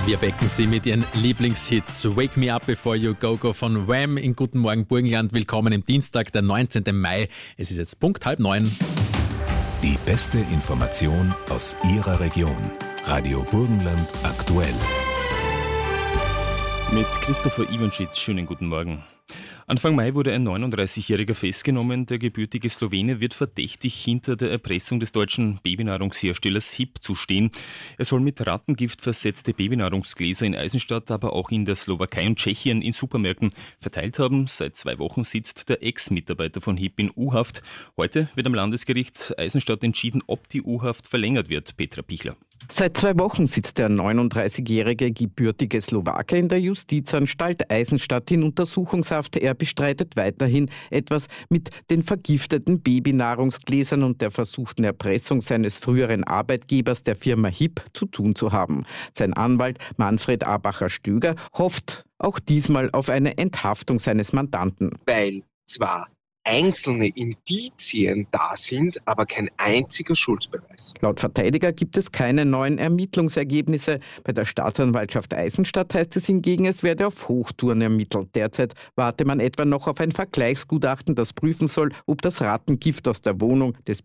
Wir wecken Sie mit Ihren Lieblingshits Wake Me Up Before You Go Go von Wham! In Guten Morgen Burgenland. Willkommen im Dienstag, der 19. Mai. Es ist jetzt Punkt 8:30. Die beste Information aus Ihrer Region. Radio Burgenland aktuell. Mit Christopher Iwanschitz, schönen guten Morgen. Anfang Mai wurde ein 39-Jähriger festgenommen. Der gebürtige Slowene wird verdächtig, hinter der Erpressung des deutschen Babynahrungsherstellers HiP zu stehen. Er soll mit Rattengift versetzte Babynahrungsgläser in Eisenstadt, aber auch in der Slowakei und Tschechien in Supermärkten verteilt haben. Seit 2 Wochen sitzt der Ex-Mitarbeiter von HiP in U-Haft. Heute wird am Landesgericht Eisenstadt entschieden, ob die U-Haft verlängert wird. Petra Pichler. Seit 2 Wochen sitzt der 39-jährige gebürtige Slowake in der Justizanstalt Eisenstadt in Untersuchungshaft. Er bestreitet weiterhin, etwas mit den vergifteten Babynahrungsgläsern und der versuchten Erpressung seines früheren Arbeitgebers, der Firma HiP, zu tun zu haben. Sein Anwalt Manfred Abacher-Stöger hofft auch diesmal auf eine Enthaftung seines Mandanten. Weil zwar einzelne Indizien da sind, aber kein einziger Schuldbeweis. Laut Verteidiger gibt es keine neuen Ermittlungsergebnisse. Bei der Staatsanwaltschaft Eisenstadt heißt es hingegen, es werde auf Hochtouren ermittelt. Derzeit warte man etwa noch auf ein Vergleichsgutachten, das prüfen soll, ob das Rattengift aus der Wohnung des